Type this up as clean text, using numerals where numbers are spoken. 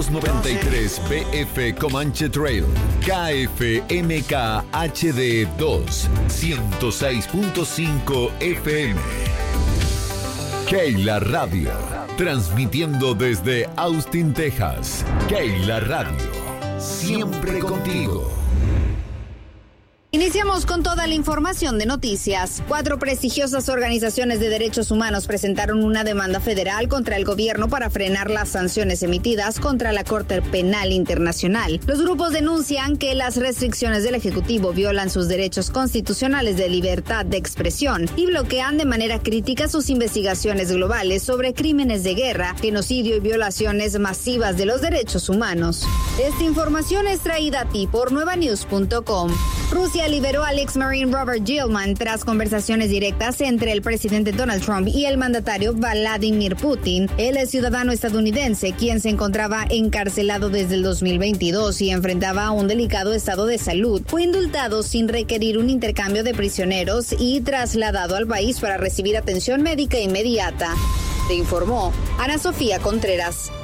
93 BF Comanche Trail, KFMK HD 2, 106.5 FM. Keila Radio, transmitiendo desde Austin, Texas. Keila Radio, siempre contigo. Iniciamos con toda la información de noticias. 4 prestigiosas organizaciones de derechos humanos presentaron una demanda federal contra el gobierno para frenar las sanciones emitidas contra la Corte Penal Internacional. Los grupos denuncian que las restricciones del Ejecutivo violan sus derechos constitucionales de libertad de expresión y bloquean de manera crítica sus investigaciones globales sobre crímenes de guerra, genocidio y violaciones masivas de los derechos humanos. Esta información es traída a ti por nuevanews.com. Rusia liberó al ex Marine Robert Gilman tras conversaciones directas entre el presidente Donald Trump y el mandatario Vladimir Putin. Él es ciudadano estadounidense, quien se encontraba encarcelado desde el 2022 y enfrentaba un delicado estado de salud. Fue indultado sin requerir un intercambio de prisioneros y trasladado al país para recibir atención médica inmediata. Te informó Ana Sofía Contreras.